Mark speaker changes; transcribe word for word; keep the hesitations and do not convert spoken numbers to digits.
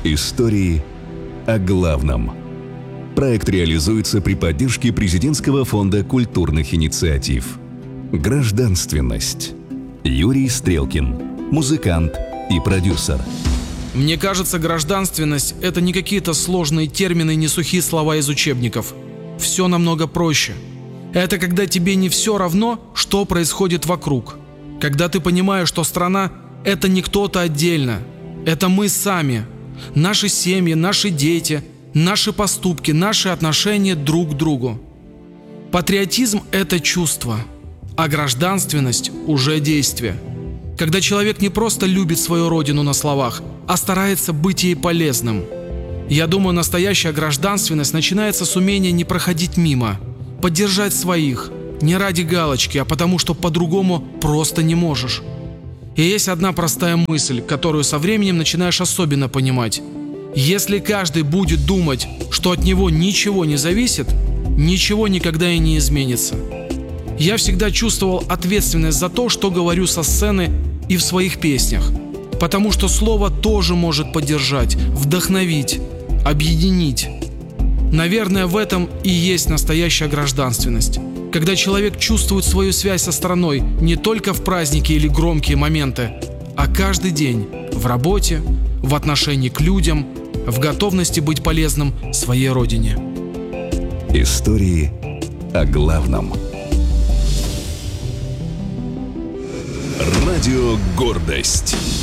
Speaker 1: Истории о главном. Проект реализуется при поддержке Президентского фонда культурных инициатив. Гражданственность. Юрий Стрелкин, музыкант и продюсер.
Speaker 2: Мне кажется, гражданственность – это не какие-то сложные термины, не сухие слова из учебников. Все намного проще. Это когда тебе не все равно, что происходит вокруг. Когда ты понимаешь, что страна – это не кто-то отдельно. Это мы сами. Наши семьи, наши дети, наши поступки, наши отношения друг к другу. Патриотизм – это чувство, а гражданственность – уже действие. Когда человек не просто любит свою родину на словах, а старается быть ей полезным. Я думаю, настоящая гражданственность начинается с умения не проходить мимо, поддержать своих, не ради галочки, а потому что по-другому просто не можешь. И есть одна простая мысль, которую со временем начинаешь особенно понимать. Если каждый будет думать, что от него ничего не зависит, ничего никогда и не изменится. Я всегда чувствовал ответственность за то, что говорю со сцены и в своих песнях, потому что слово тоже может поддержать, вдохновить, объединить. Наверное, в этом и есть настоящая гражданственность. Когда человек чувствует свою связь со страной не только в праздники или громкие моменты, а каждый день в работе, в отношении к людям, в готовности быть полезным своей родине.
Speaker 1: Истории о главном. Радио «Гордость».